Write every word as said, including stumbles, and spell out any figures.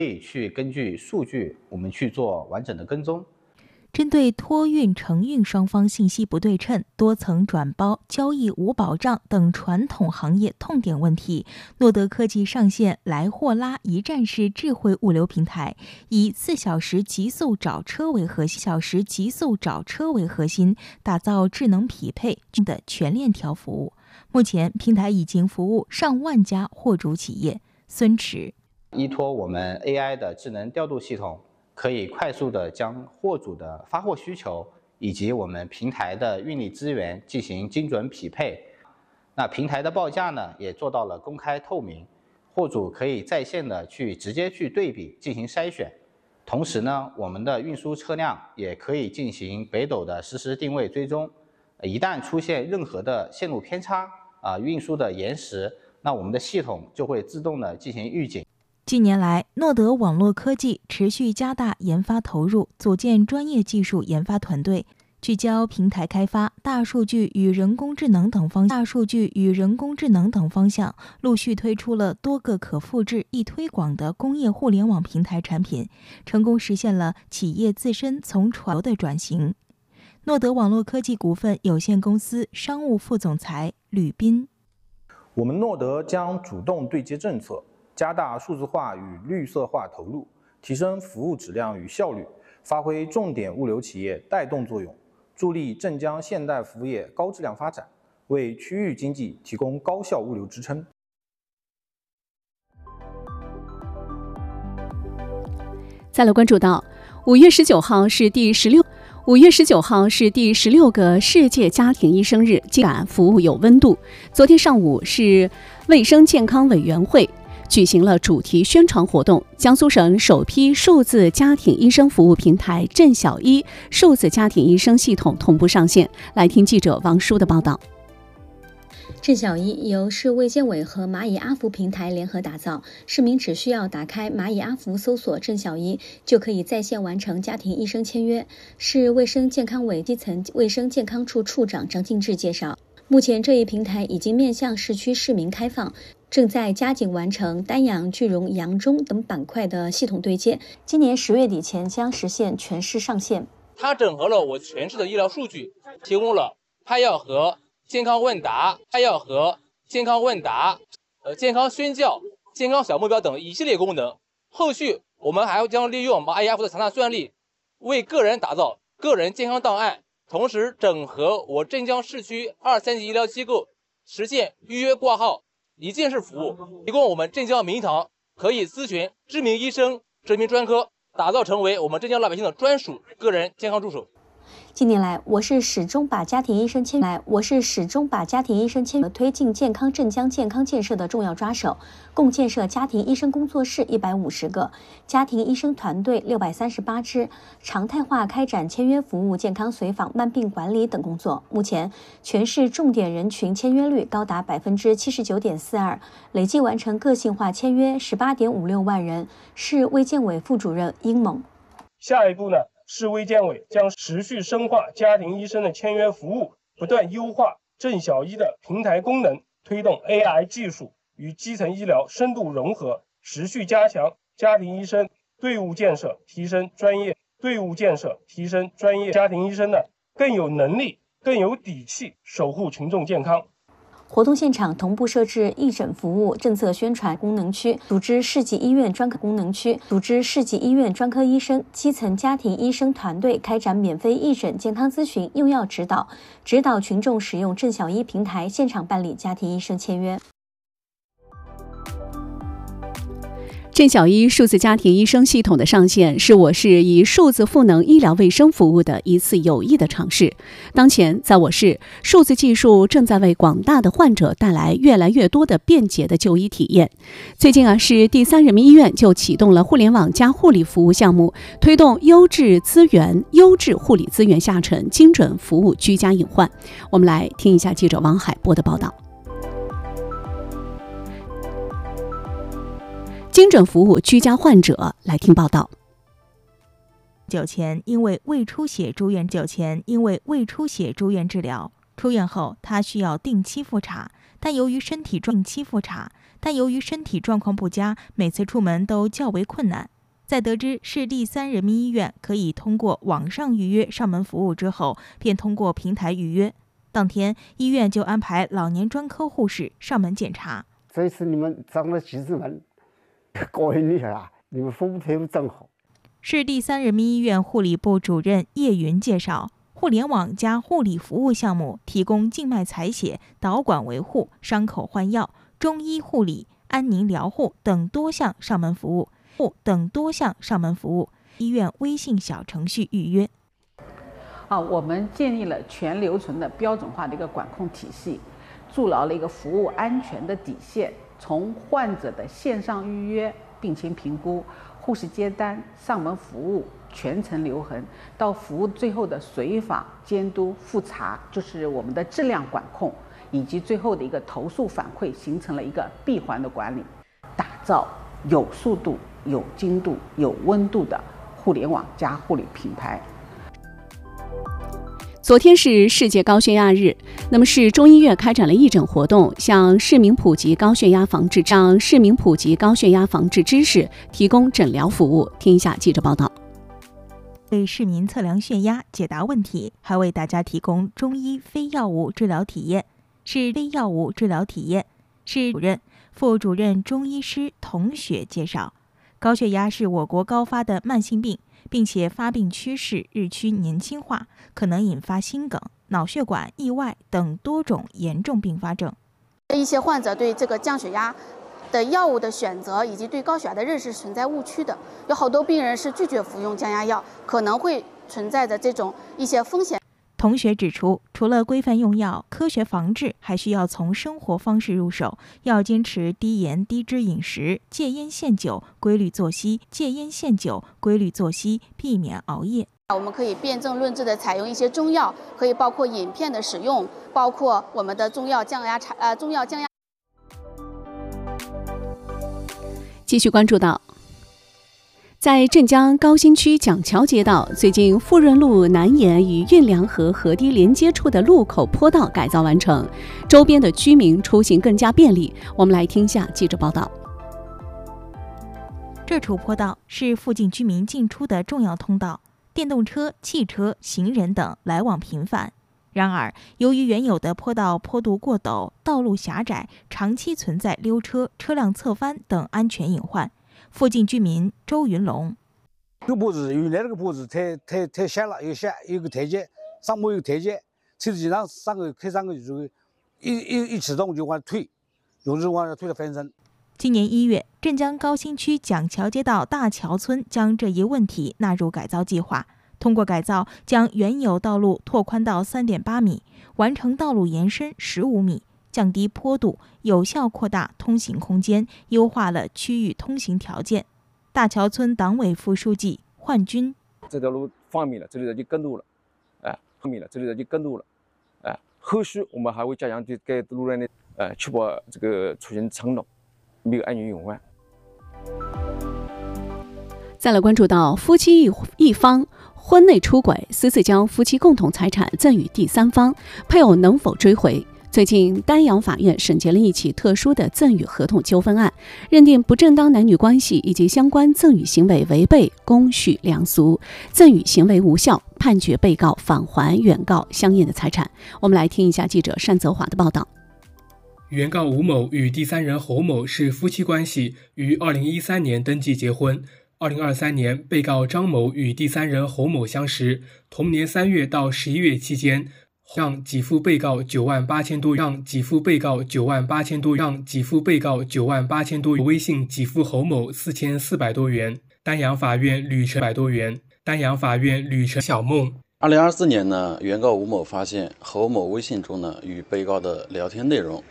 可以去根据数据，我们去做完整的跟踪。 针对托运、承运双方信息不对称、多层转包、交易无保障等传统行业痛点问题，诺德科技上线来货拉一站式智慧物流平台，以四小时极速找车为核心，小时极速找车为核心，打造智能匹配的全链条服务。目前，平台已经服务上万家货主企业。孙驰依托我们 A I 的智能调度系统，可以快速的将货主的发货需求以及我们平台的运力资源进行精准匹配。那平台的报价呢，也做到了公开透明，货主可以在线的去直接去对比进行筛选。同时呢，我们的运输车辆也可以进行北斗的实时定位追踪。一旦出现任何的线路偏差啊、运输的延时，那我们的系统就会自动的进行预警。 近年来，诺德网络科技持续加大研发投入，组建专业技术研发团队，聚焦平台开发、大数据与人工智能等方大数据与人工智能等方向，陆续推出了多个可复制、易推广的工业互联网平台产品，成功实现了企业自身从传统的转型。诺德网络科技股份有限公司商务副总裁吕斌： 我们诺德将主动对接政策，加大数字化与绿色化投入，提升服务质量与效率，发挥重点物流企业带动作用，助力镇江现代服务业高质量发展，为区域经济提供高效物流支撑。 再来关注到，五月十九号是第十六。五月十九号是第十六个世界家庭医生日，尽感服务有温度。昨天上午是卫生健康委员会举行了主题宣传活动，江苏省首批数字家庭医生服务平台郑小医数字家庭医生系统同步上线。来听记者王舒的报道。 郑小医由市卫健委和蚂蚁阿福平台联合打造，市民只需要打开蚂蚁阿福搜索郑小医，就可以在线完成家庭医生签约。市卫生健康委基层卫生健康处处长张敬志介绍，目前这一平台已经面向市区市民开放，正在加紧完成丹阳、句容、扬中等板块的系统对接，今年十月底前将实现全市上线。 它整合了我全市的医疗数据，提供了拍药和健康问答、拍药和健康问答、呃健康宣教、健康小目标等一系列功能。后续我们还将利用蚂蚁阿福的强大算力，为个人打造个人健康档案，同时整合我镇江市区二三级医疗机构，实现预约挂号一站式服务，提供我们镇江名堂可以咨询知名医生、知名专科，打造成为我们镇江老百姓的专属个人健康助手。 近年来，我市始终把家庭医生签来，我市始终把家庭医生签推进健康镇江健康建设的重要抓手，共建设家庭医生工作室一百五十个，家庭医生团队六百三十八支，常态化开展签约服务、健康随访、慢病管理等工作。目前，全市重点人群签约率高达百分之七十九点四二，累计完成个性化签约十八点五六万人。市卫健委副主任殷猛。 下一步呢？市卫健委将持续深化家庭医生的签约服务，不断优化郑小医的平台功能，推动 A I 技术与基层医疗深度融合，持续加强家庭医生队伍建设，提升专业队伍建设，提升专业家庭医生呢更有能力、更有底气守护群众健康。 活动现场同步设置义诊服务、政策宣传功能区，组织市级医院专科功能区，组织市级医院专科医生、基层家庭医生团队开展免费义诊、健康咨询、用药指导，指导群众使用郑小医平台现场办理家庭医生签约。 郑小医数字家庭医生系统的上线，是我市以数字赋能医疗卫生服务的一次有益的尝试。当前，在我市，数字技术正在为广大的患者带来越来越多的便捷的就医体验。最近啊，市第三人民医院就启动了互联网加护理服务项目，推动优质资源、优质护理资源下沉、精准服务居家隐患。我们来听一下记者王海波的报道。精准服务居家患者，来听报道。 久前因为胃出血住院，久前因为胃出血住院治疗，出院后他需要定期复查，但由于身体状定期复查， 但由于身体状况不佳，每次出门都较为困难。在得知市第三人民医院可以通过网上预约上门服务之后，便通过平台预约。当天，医院就安排老年专科护士上门检查。 这次你们上了几次门，高兴厉害啊！你们服务态度真好。 市第三人民医院护理部主任叶云介绍，互联网加护理服务项目提供静脉采血、导管维护、伤口换药、中医护理、安宁疗护等多项上门服务。等多项上门服务，医院微信小程序预约。 啊，我们建立了全流程的标准化的一个管控体系，筑牢了一个服务安全的底线。从患者的线上预约、病情评估、护士接单、上门服务全程留痕，到服务最后的随访、监督、复查，就是我们的质量管控，以及最后的一个投诉反馈，形成了一个闭环的管理，打造有速度、有精度、有温度的互联网加护理品牌。 昨天是世界高血压日，那么市中医院开展了义诊活动，向市民普及高血压防治，向市民普及高血压防治知识，提供诊疗服务。听一下记者报道。 为市民测量血压、解答问题，还为大家提供中医非药物治疗体验。是非药物治疗体验，市主任、副主任中医师童雪介绍，高血压是我国高发的慢性病，并且发病趋势日趋年轻化，可能引发心梗、脑血管意外等多种严重并发症。 一些患者对这个降血压的药物的选择以及对高血压的认识存在误区的，有好多病人是拒绝服用降压药，可能会存在着这种一些风险。 同学指出，除了规范用药、科学防治，还需要从生活方式入手，要坚持低盐低脂饮食，戒烟限酒，规律作息，戒烟限酒，规律作息，避免熬夜。 我们可以辨证论治的采用一些中药，可以包括饮片的使用，包括我们的中药降压茶呃中药降压。 继续关注到。在镇江高新区蒋桥街道，最近富润路南沿与运粮河河堤连接处的路口坡道改造完成，周边的居民出行更加便利。我们来听下记者报道。 这处坡道是附近居民进出的重要通道，电动车、汽车、行人等来往频繁。然而，由于原有的坡道坡度过陡、道路狭窄，长期存在溜车、车辆侧翻等安全隐患。附近居民周云龙， 这个坡子原来那个坡子太太太狭了，又狭，有个台阶，上面有个台阶，车子经常上个开上个就会一一一启动就往退，有时往退了翻身。 今年一月，镇江高新区蒋桥街道大桥村将这一问题纳入改造计划，通过改造将原有道路拓宽到 三点八米，完成道路延伸十五米。降低坡度，有效扩大通行空间，优化了区域通行条件。大桥村党委副书记焕军： 这条路方便了，这里的就更多了，哎，方便了，这里的就更多了，哎，后续我们还会加强对该路段的，呃，确保这个出行畅通，没有安全隐患。 再来关注到夫妻一一方婚内出轨，私自将夫妻共同财产赠与第三方，配偶能否追回？最近，丹阳法院审结了一起特殊的赠与合同纠纷案，认定不正当男女关系以及相关赠与行为违背公序良俗，赠与行为无效，判决被告返还原告相应的财产。我们来听一下记者单泽华的报道。 原告吴某与第三人侯某是夫妻关系，于二零一三年登记结婚。二零二三年，被告张某与第三人侯某相识，同年三月到十一月期间，让给付被告九万八千多，让给付被告九万八千多，让给付被告九万八千多，微信给付侯某四千四百多元。丹阳法院吕成百多元。丹阳法院吕成小梦。 二零二四年呢，原告吴某发现侯某微信中呢与被告的聊天内容